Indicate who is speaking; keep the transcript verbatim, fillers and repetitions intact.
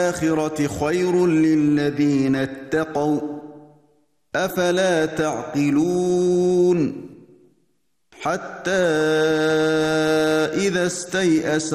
Speaker 1: الآخرة خير للذين اتقوا أفلا تعقلون حتى إذا استيأس